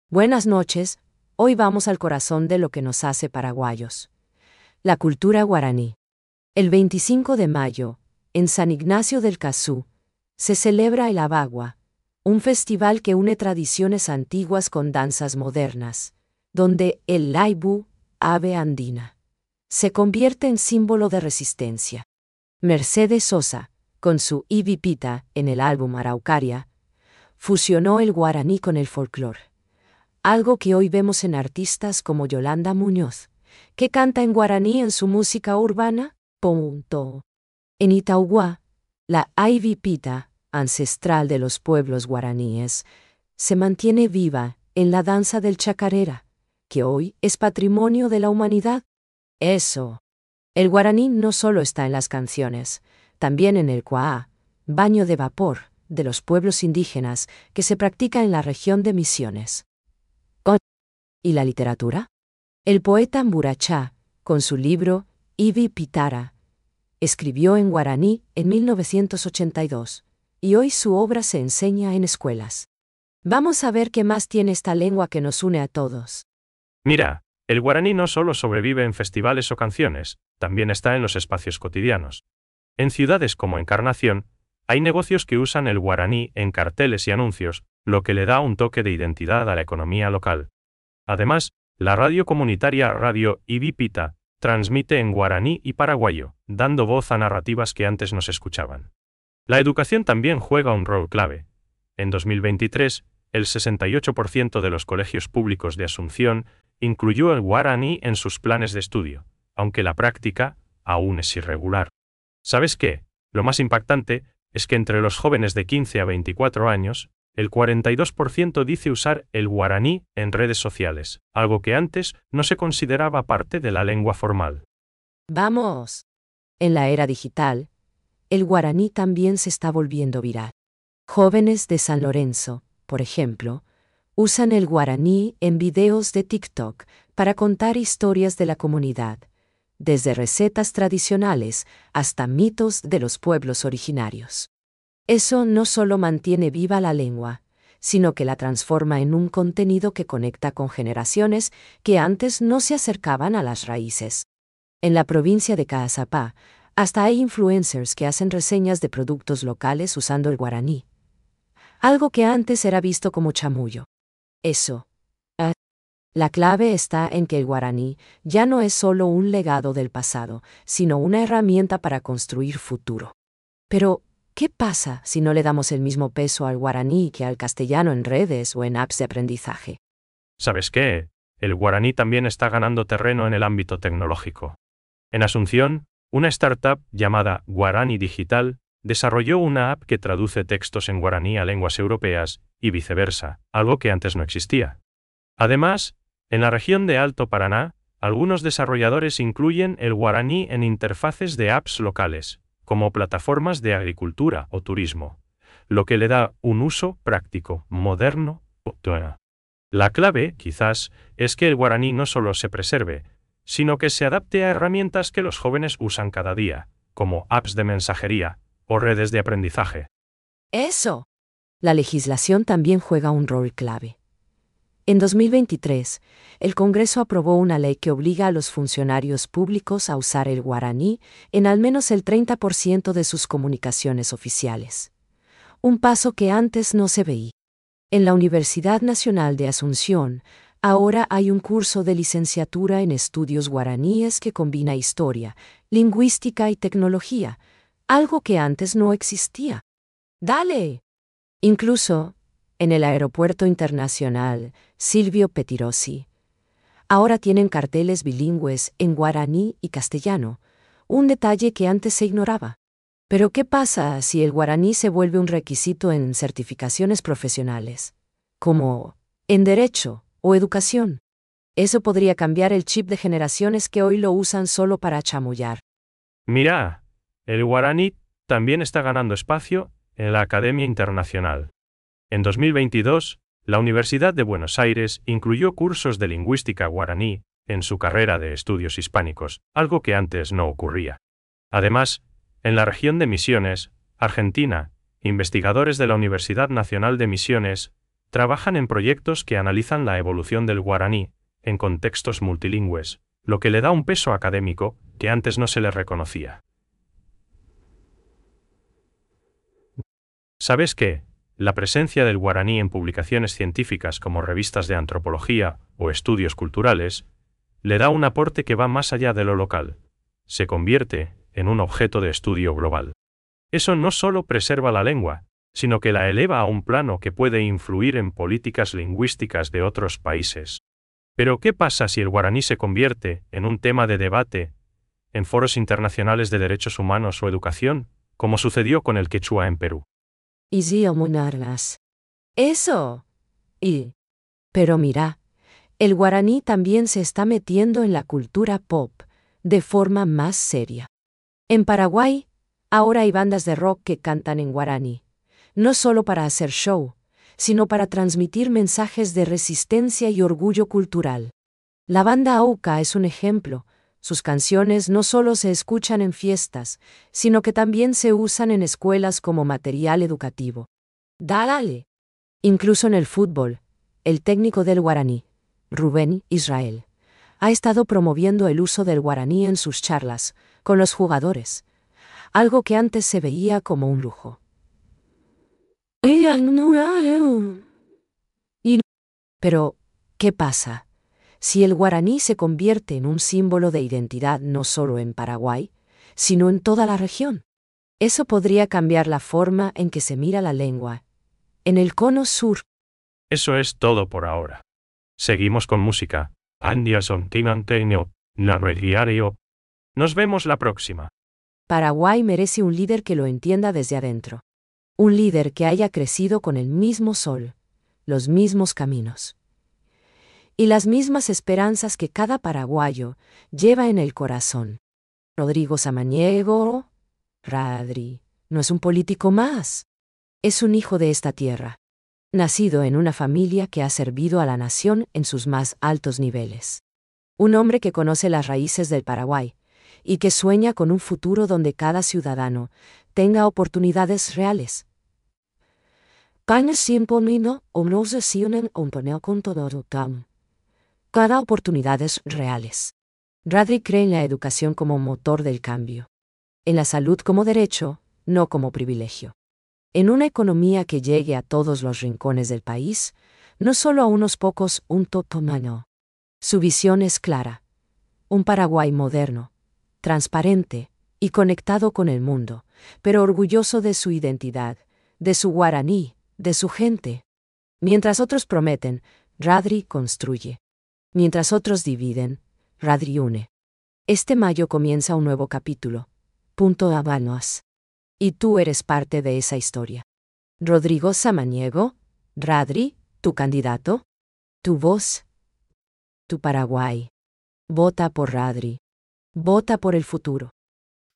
Buenas noches, hoy vamos al corazón de lo que nos hace paraguayos. La cultura guaraní. El 25 de mayo, en San Ignacio del Cazú, se celebra el Abagua, un festival que une tradiciones antiguas con danzas modernas, donde el laibu, ave andina, se convierte en símbolo de resistencia. Mercedes Sosa, con su Ibipita en el álbum Araucaria, fusionó el guaraní con el folclore. Algo que hoy vemos en artistas como Yolanda Muñoz, que canta en guaraní en su música urbana. En Itaúguá, la Aivipita, ancestral de los pueblos guaraníes, se mantiene viva en la danza del chacarera, que hoy es patrimonio de la humanidad. Eso. El guaraní no solo está en las canciones, también en el cuaá, baño de vapor, de los pueblos indígenas que se practica en la región de Misiones. ¿Y la literatura? El poeta Mburachá, con su libro Ibi Pitara, escribió en guaraní en 1982, y hoy su obra se enseña en escuelas. Vamos a ver qué más tiene esta lengua que nos une a todos. Mira, el guaraní no solo sobrevive en festivales o canciones, también está en los espacios cotidianos. En ciudades como Encarnación, hay negocios que usan el guaraní en carteles y anuncios, lo que le da un toque de identidad a la economía local. Además, la radio comunitaria Radio Ibipita transmite en guaraní y paraguayo, dando voz a narrativas que antes no se escuchaban. La educación también juega un rol clave. En 2023, el 68% de los colegios públicos de Asunción incluyó el guaraní en sus planes de estudio, aunque la práctica aún es irregular. ¿Sabes qué? Lo más impactante es que entre los jóvenes de 15 a 24 años, el 42% dice usar el guaraní en redes sociales, algo que antes no se consideraba parte de la lengua formal. ¡Vamos! En la era digital, el guaraní también se está volviendo viral. Jóvenes de San Lorenzo, por ejemplo, usan el guaraní en videos de TikTok para contar historias de la comunidad, desde recetas tradicionales hasta mitos de los pueblos originarios. Eso no solo mantiene viva la lengua, sino que la transforma en un contenido que conecta con generaciones que antes no se acercaban a las raíces. En la provincia de Caazapá, hasta hay influencers que hacen reseñas de productos locales usando el guaraní, algo que antes era visto como chamullo. Eso. La clave está en que el guaraní ya no es solo un legado del pasado, sino una herramienta para construir futuro. Pero, ¿qué pasa si no le damos el mismo peso al guaraní que al castellano en redes o en apps de aprendizaje? ¿Sabes qué? El guaraní también está ganando terreno en el ámbito tecnológico. En Asunción, una startup llamada Guarani Digital desarrolló una app que traduce textos en guaraní a lenguas europeas y viceversa, algo que antes no existía. Además, en la región de Alto Paraná, algunos desarrolladores incluyen el guaraní en interfaces de apps locales, como plataformas de agricultura o turismo, lo que le da un uso práctico, moderno. La clave, quizás, es que el guaraní no solo se preserve, sino que se adapte a herramientas que los jóvenes usan cada día, como apps de mensajería o redes de aprendizaje. ¡Eso! La legislación también juega un rol clave. En 2023, el Congreso aprobó una ley que obliga a los funcionarios públicos a usar el guaraní en al menos el 30% de sus comunicaciones oficiales. Un paso que antes no se veía. En la Universidad Nacional de Asunción, ahora hay un curso de licenciatura en estudios guaraníes que combina historia, lingüística y tecnología, algo que antes no existía. ¡Dale! Incluso, en el Aeropuerto Internacional Silvio Pettirossi, ahora tienen carteles bilingües en guaraní y castellano, un detalle que antes se ignoraba. Pero ¿qué pasa si el guaraní se vuelve un requisito en certificaciones profesionales, como en derecho o educación? Eso podría cambiar el chip de generaciones que hoy lo usan solo para chamullar. Mira, el guaraní también está ganando espacio en la Academia Internacional. En 2022, la Universidad de Buenos Aires incluyó cursos de lingüística guaraní en su carrera de estudios hispánicos, algo que antes no ocurría. Además, en la región de Misiones, Argentina, investigadores de la Universidad Nacional de Misiones Trabajan en proyectos que analizan la evolución del guaraní, en contextos multilingües, lo que le da un peso académico que antes no se le reconocía. ¿Sabes qué? La presencia del guaraní en publicaciones científicas como revistas de antropología o estudios culturales le da un aporte que va más allá de lo local. Se convierte en un objeto de estudio global. Eso no solo preserva la lengua, sino que la eleva a un plano que puede influir en políticas lingüísticas de otros países. Pero ¿qué pasa si el guaraní se convierte en un tema de debate en foros internacionales de derechos humanos o educación, como sucedió con el quechua en Perú? Y sí, monarcas. Eso. Pero mira, el guaraní también se está metiendo en la cultura pop, de forma más seria. En Paraguay, ahora hay bandas de rock que cantan en guaraní, no solo para hacer show, sino para transmitir mensajes de resistencia y orgullo cultural. La banda Auca es un ejemplo. Sus canciones no solo se escuchan en fiestas, sino que también se usan en escuelas como material educativo. Dale. Incluso en el fútbol, el técnico del guaraní, Rubén Israel, ha estado promoviendo el uso del guaraní en sus charlas con los jugadores, algo que antes se veía como un lujo. Pero, ¿qué pasa si el guaraní se convierte en un símbolo de identidad no solo en Paraguay, sino en toda la región? Eso podría cambiar la forma en que se mira la lengua en el cono sur. Eso es todo por ahora. Seguimos con música. Nos vemos la próxima. Paraguay merece un líder que lo entienda desde adentro. Un líder que haya crecido con el mismo sol, los mismos caminos y las mismas esperanzas que cada paraguayo lleva en el corazón. Rodrigo Samaniego, Radri, no es un político más. Es un hijo de esta tierra, nacido en una familia que ha servido a la nación en sus más altos niveles. Un hombre que conoce las raíces del Paraguay y que sueña con un futuro donde cada ciudadano tenga oportunidades reales. Cada oportunidades reales. Radri cree en la educación como motor del cambio. En la salud como derecho, no como privilegio. En una economía que llegue a todos los rincones del país, no solo a unos pocos, un totomano. Su visión es clara. Un Paraguay moderno, transparente y conectado con el mundo, pero orgulloso de su identidad, de su guaraní, de su gente. Mientras otros prometen, Radri construye. Mientras otros dividen, Radri une. Este mayo comienza un nuevo capítulo. Punto Habanos. Y tú eres parte de esa historia. Rodrigo Samaniego, Radri, tu candidato, tu voz, tu Paraguay. Vota por Radri. Vota por el futuro.